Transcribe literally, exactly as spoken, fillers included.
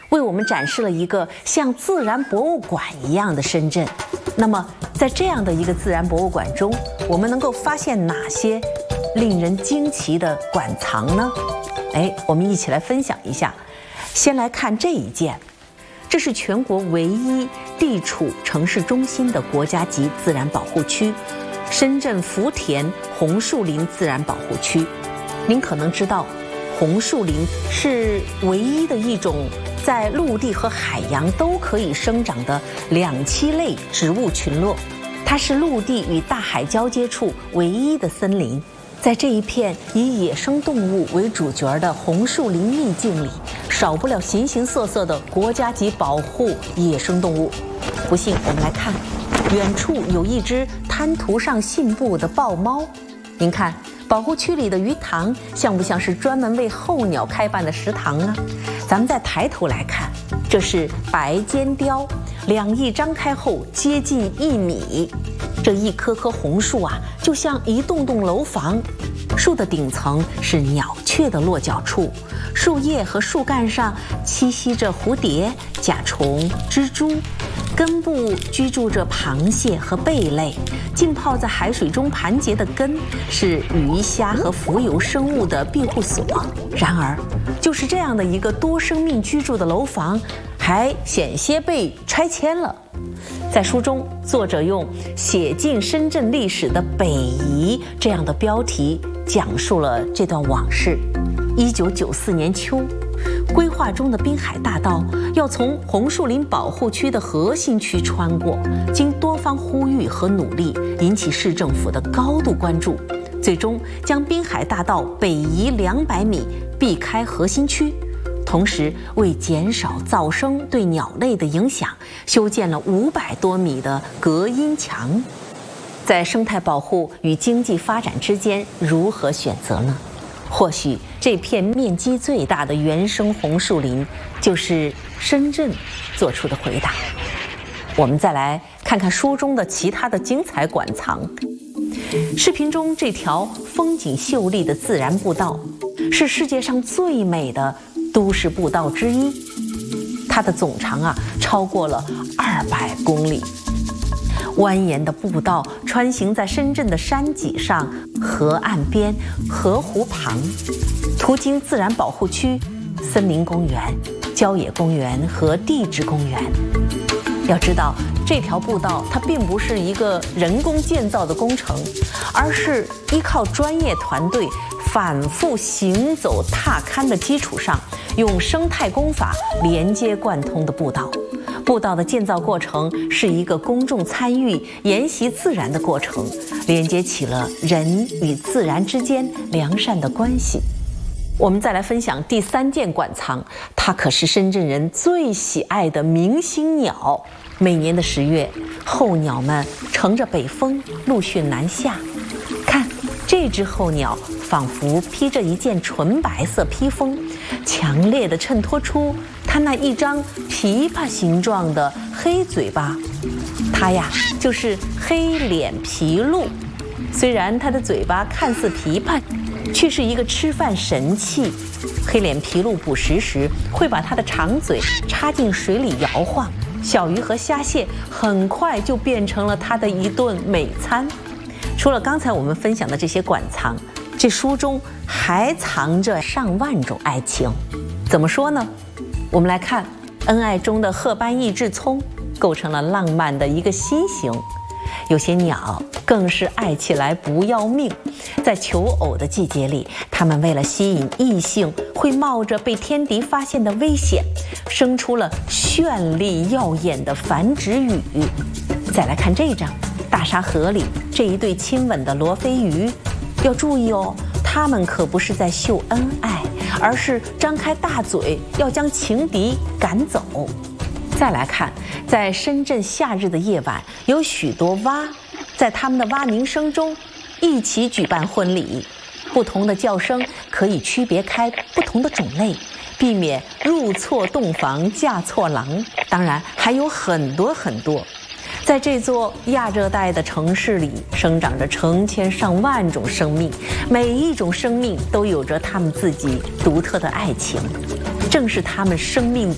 为我们展示了一个像自然博物馆一样的深圳。那么，在这样的一个自然博物馆中，我们能够发现哪些令人惊奇的馆藏呢？哎，我们一起来分享一下。先来看这一件，这是全国唯一地处城市中心的国家级自然保护区——深圳福田红树林自然保护区。您可能知道，红树林是唯一的一种在陆地和海洋都可以生长的两栖类植物群落，它是陆地与大海交接处唯一的森林。在这一片以野生动物为主角的红树林秘境里，少不了形形色色的国家级保护野生动物。不信，我们来看，远处有一只滩涂上信步的豹猫。您看，保护区里的鱼塘像不像是专门为候鸟开办的食堂呢？咱们再抬头来看，这是白尖雕，两翼张开后接近一米。这一棵棵红树啊，就像一栋栋楼房。树的顶层是鸟雀的落脚处，树叶和树干上栖息着蝴蝶、甲虫、蜘蛛，根部居住着螃蟹和贝类，浸泡在海水中盘结的根是鱼虾和浮游生物的庇护所。然而，就是这样的一个多生命居住的楼房，还险些被拆迁了。在书中，作者用写尽深圳历史的北移这样的标题讲述了这段往事。一九九四年秋，规划中的滨海大道要从红树林保护区的核心区穿过，经多方呼吁和努力，引起市政府的高度关注，最终将滨海大道北移两百米，避开核心区。同时，为减少噪声对鸟类的影响，修建了五百多米的隔音墙。在生态保护与经济发展之间，如何选择呢？或许这片面积最大的原生红树林，就是深圳做出的回答。我们再来看看书中的其他的精彩馆藏。视频中这条风景秀丽的自然步道，是世界上最美的都市步道之一，它的总长啊超过了二百公里。蜿蜒的步道穿行在深圳的山脊上、河岸边、河湖旁，途经自然保护区、森林公园、郊野公园和地质公园。要知道，这条步道它并不是一个人工建造的工程，而是依靠专业团队反复行走踏勘的基础上，用生态工法连接贯通的步道。步道的建造过程是一个公众参与、研习自然的过程，连接起了人与自然之间良善的关系。我们再来分享第三件馆藏，它可是深圳人最喜爱的明星鸟。每年的十月，候鸟们乘着北风陆续南下。看，这只候鸟仿佛披着一件纯白色披风，强烈地衬托出它那一张琵琶形状的黑嘴巴。它呀，就是黑脸琵鹭。虽然它的嘴巴看似琵琶，却是一个吃饭神器。黑脸琵鹭捕食时，会把它的长嘴插进水里摇晃，小鱼和虾蟹很快就变成了它的一顿美餐。除了刚才我们分享的这些馆藏，这书中还藏着上万种爱情。怎么说呢？我们来看，恩爱中的褐斑翼稚葱构成了浪漫的一个心形。有些鸟更是爱起来不要命，在求偶的季节里，它们为了吸引异性，会冒着被天敌发现的危险，生出了绚丽耀眼的繁殖羽。再来看这张大沙河里这一对亲吻的罗非鱼，要注意哦，它们可不是在秀恩爱，而是张开大嘴要将情敌赶走。再来看，在深圳夏日的夜晚，有许多蛙在它们的蛙鸣声中一起举办婚礼。不同的叫声可以区别开不同的种类，避免入错洞房嫁错郎。当然还有很多很多。在这座亚热带的城市里，生长着成千上万种生命，每一种生命都有着它们自己独特的爱情。正是它们生命